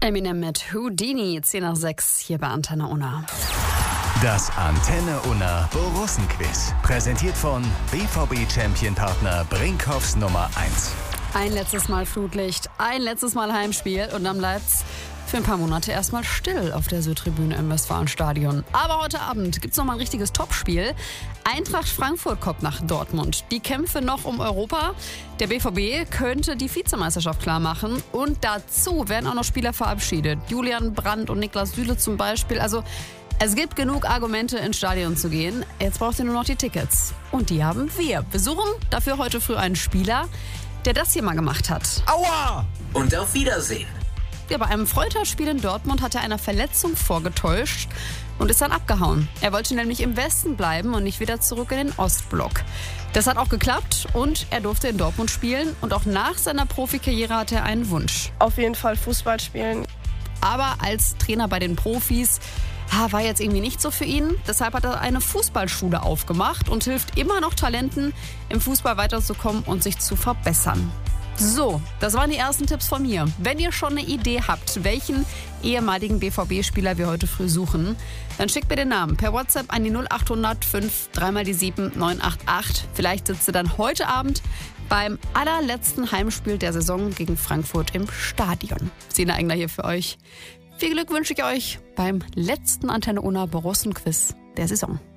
Eminem mit Houdini, 10 nach 6 hier bei Antenne Unna. Das Antenne Unna Borussen-Quiz. Präsentiert von BVB-Champion-Partner Brinkhoffs Nummer 1. Ein letztes Mal Flutlicht, ein letztes Mal Heimspiel und dann bleibt's für ein paar Monate erstmal still auf der Südtribüne im Westfalenstadion. Aber heute Abend gibt's noch mal ein richtiges Topspiel. Eintracht Frankfurt kommt nach Dortmund. Die Kämpfe noch um Europa. Der BVB könnte die Vizemeisterschaft klar machen. Und dazu werden auch noch Spieler verabschiedet. Julian Brandt und Niklas Süle zum Beispiel. Also es gibt genug Argumente, ins Stadion zu gehen. Jetzt braucht ihr nur noch die Tickets. Und die haben wir. Besuchen dafür heute früh einen Spieler, der das hier mal gemacht hat. Aua! Und auf Wiedersehen. Ja, bei einem Freundschaftsspiel in Dortmund hat er einer Verletzung vorgetäuscht und ist dann abgehauen. Er wollte nämlich im Westen bleiben und nicht wieder zurück in den Ostblock. Das hat auch geklappt und er durfte in Dortmund spielen. Und auch nach seiner Profikarriere hatte er einen Wunsch. Auf jeden Fall Fußball spielen. Aber als Trainer bei den Profis war jetzt irgendwie nicht so für ihn. Deshalb hat er eine Fußballschule aufgemacht und hilft immer noch Talenten, im Fußball weiterzukommen und sich zu verbessern. So, das waren die ersten Tipps von mir. Wenn ihr schon eine Idee habt, welchen ehemaligen BVB-Spieler wir heute früh suchen, dann schickt mir den Namen per WhatsApp an die 0800 5 3 die 7 988. Vielleicht sitzt ihr dann heute Abend beim allerletzten Heimspiel der Saison gegen Frankfurt im Stadion. Sina Engler hier für euch. Viel Glück wünsche ich euch beim letzten Antenne Unna Borussen-Quiz der Saison.